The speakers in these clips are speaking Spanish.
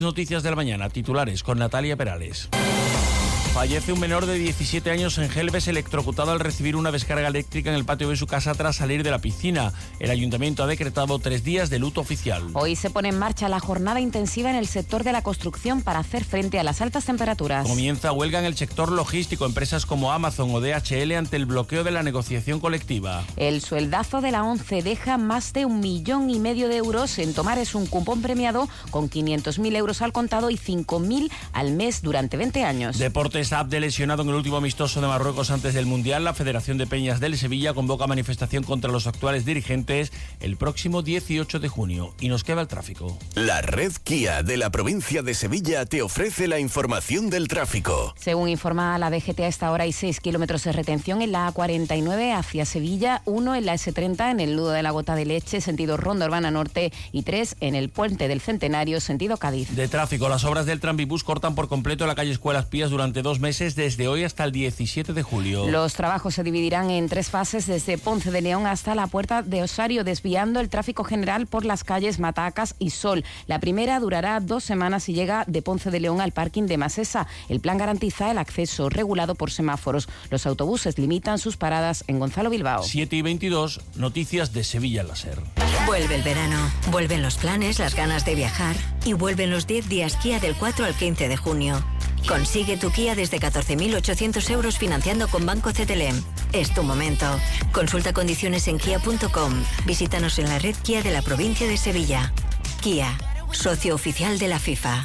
Noticias de la mañana, titulares con Natalia Perales. Fallece un menor de 17 años en Gelbes electrocutado al recibir una descarga eléctrica en el patio de su casa tras salir de la piscina. El ayuntamiento ha decretado 3 días de luto oficial. Hoy se pone en marcha la jornada intensiva en el sector de la construcción para hacer frente a las altas temperaturas. Comienza huelga en el sector logístico, empresas como Amazon o DHL ante el bloqueo de la negociación colectiva. El sueldazo de la ONCE deja más de 1,5 millones de euros. En Tomar es un cupón premiado con 500.000 euros al contado y 5.000 al mes durante 20 años. Deportes. Abde lesionado en el último amistoso de Marruecos antes del Mundial. La Federación de Peñas del Sevilla convoca manifestación contra los actuales dirigentes el próximo 18 de junio. Y nos queda el tráfico. La red Kia de la provincia de Sevilla te ofrece la información del tráfico. Según informa la DGT, a esta hora hay 6 kilómetros de retención en la A49 hacia Sevilla, 1 en la S30 en el nudo de la Gota de Leche, sentido Ronda Urbana Norte, y 3 en el Puente del Centenario, sentido Cádiz. De tráfico, las obras del Tranvibús cortan por completo la calle Escuelas Pías durante 2 meses, desde hoy hasta el 17 de julio. Los trabajos se dividirán en 3 fases, desde Ponce de León hasta la Puerta de Osario, desviando el tráfico general por las calles Matacas y Sol. La primera durará 2 semanas y llega de Ponce de León al parking de Masesa. El plan garantiza el acceso regulado por semáforos. Los autobuses limitan sus paradas en Gonzalo Bilbao. 7:22, noticias de Sevilla Láser. Vuelve el verano, vuelven los planes, las ganas de viajar y vuelven los 10 días Kia del 4 al 15 de junio. Consigue tu Kia desde 14.800 euros financiando con Banco CTLM. Es tu momento. Consulta condiciones en kia.com. Visítanos en la red Kia de la provincia de Sevilla. Kia, socio oficial de la FIFA.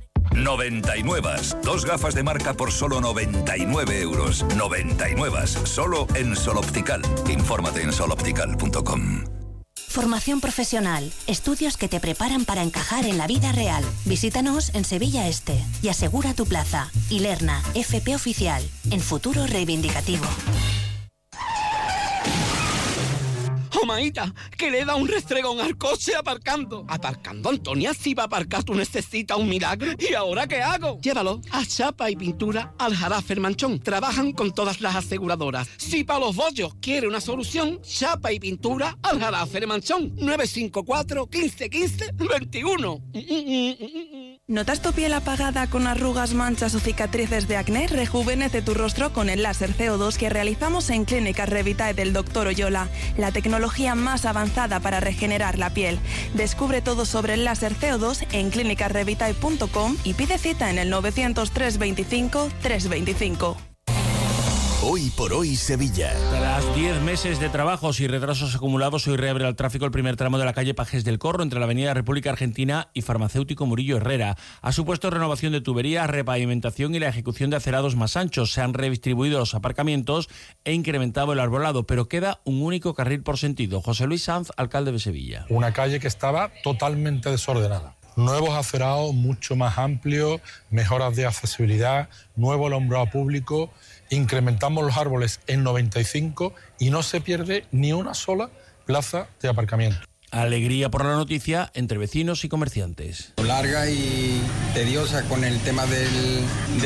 99. 2 gafas de marca por solo 99 euros. 99. Solo en Sol Optical. Infórmate en soloptical.com. Formación profesional, estudios que te preparan para encajar en la vida real. Visítanos en Sevilla Este y asegura tu plaza. Ilerna, FP Oficial, en futuro reivindicativo. ¡Oh, maíta! Que le da un restregón al coche aparcando. Aparcando, Antonia, si va a aparcar tú necesitas un milagro. ¿Y ahora qué hago? Llévalo a Chapa y Pintura Aljarafe Manchón. Trabajan con todas las aseguradoras. Si para los bollos quiere una solución, Chapa y Pintura Aljarafe Manchón. 954 15 15 21. ¿Notas tu piel apagada con arrugas, manchas o cicatrices de acné? Rejuvenece tu rostro con el láser CO2 que realizamos en Clínicas Revitae del Dr. Oyola, la tecnología más avanzada para regenerar la piel. Descubre todo sobre el láser CO2 en clinicasrevitae.com y pide cita en el 900 325 325. Hoy por hoy Sevilla. Tras 10 meses de trabajos y retrasos acumulados, hoy reabre al tráfico el primer tramo de la calle Pajes del Corro entre la avenida República Argentina y Farmacéutico Murillo Herrera. Ha supuesto renovación de tuberías, repavimentación y la ejecución de acerados más anchos. Se han redistribuido los aparcamientos e incrementado el arbolado, pero queda un único carril por sentido. José Luis Sanz, alcalde de Sevilla. Una calle que estaba totalmente desordenada. Nuevos acerados mucho más amplios, mejoras de accesibilidad, nuevo alumbrado público, incrementamos los árboles en 95 y no se pierde ni una sola plaza de aparcamiento. Alegría por la noticia entre vecinos y comerciantes. Larga y tediosa con el tema del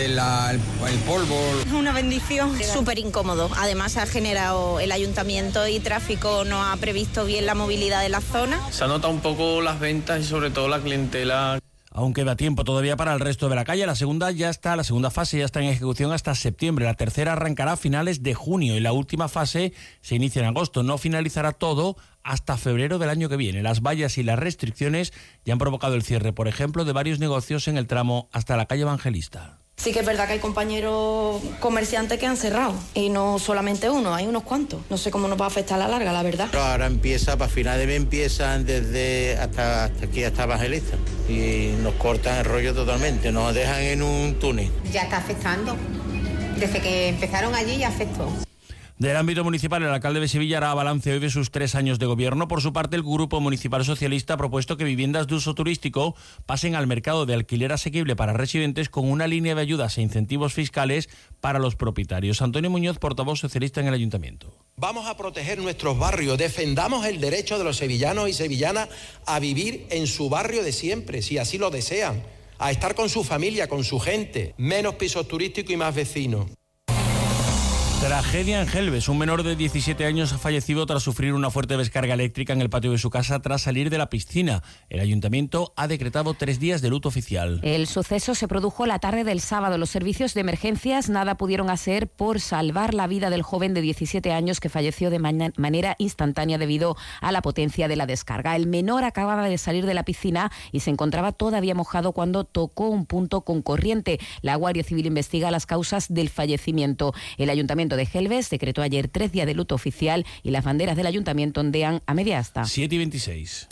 polvo. Una bendición. Súper incómodo. Además ha generado el ayuntamiento y tráfico no ha previsto bien la movilidad de la zona. Se ha notado un poco las ventas y sobre todo la clientela. Aún queda tiempo todavía para el resto de la calle. La segunda fase ya está en ejecución hasta septiembre. La tercera arrancará a finales de junio y la última fase se inicia en agosto. No finalizará todo hasta febrero del año que viene. Las vallas y las restricciones ya han provocado el cierre, por ejemplo, de varios negocios en el tramo hasta la calle Evangelista. Sí que es verdad que hay compañeros comerciantes que han cerrado y no solamente uno, hay unos cuantos. No sé cómo nos va a afectar a la larga, la verdad. Pero ahora empieza, para final de mes empiezan desde hasta aquí, hasta Evangelista y nos cortan el rollo totalmente, nos dejan en un túnel. Ya está afectando, desde que empezaron allí ya afectó. Del ámbito municipal, el alcalde de Sevilla hará balance hoy de sus 3 años de gobierno. Por su parte, el Grupo Municipal Socialista ha propuesto que viviendas de uso turístico pasen al mercado de alquiler asequible para residentes con una línea de ayudas e incentivos fiscales para los propietarios. Antonio Muñoz, portavoz socialista en el Ayuntamiento. Vamos a proteger nuestros barrios, defendamos el derecho de los sevillanos y sevillanas a vivir en su barrio de siempre, si así lo desean, a estar con su familia, con su gente, menos pisos turísticos y más vecinos. Tragedia en Gelbes. Un menor de 17 años ha fallecido tras sufrir una fuerte descarga eléctrica en el patio de su casa tras salir de la piscina. El ayuntamiento ha decretado 3 días de luto oficial. El suceso se produjo la tarde del sábado. Los servicios de emergencias nada pudieron hacer por salvar la vida del joven de 17 años que falleció de manera instantánea debido a la potencia de la descarga. El menor acababa de salir de la piscina y se encontraba todavía mojado cuando tocó un punto con corriente. La Guardia Civil investiga las causas del fallecimiento. El ayuntamiento de Gelbes decretó ayer 3 días de luto oficial y las banderas del ayuntamiento ondean a media asta. 7:26.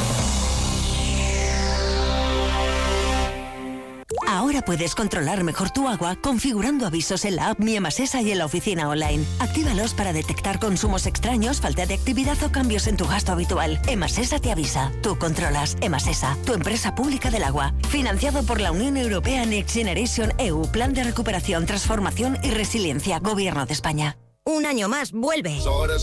Ahora puedes controlar mejor tu agua configurando avisos en la app Mi Emasesa y en la oficina online. Actívalos para detectar consumos extraños, falta de actividad o cambios en tu gasto habitual. Emasesa te avisa. Tú controlas. Emasesa, tu empresa pública del agua. Financiado por la Unión Europea Next Generation EU. Plan de recuperación, transformación y resiliencia. Gobierno de España. Un año más vuelve.